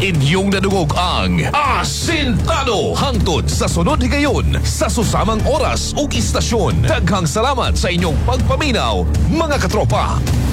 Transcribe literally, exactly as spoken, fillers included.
Inyong nadungog ang Asintado hangtod sa sunod higayon sa susamang oras ug istasyon. Daghang salamat sa inyong pagpaminaw, mga katropa.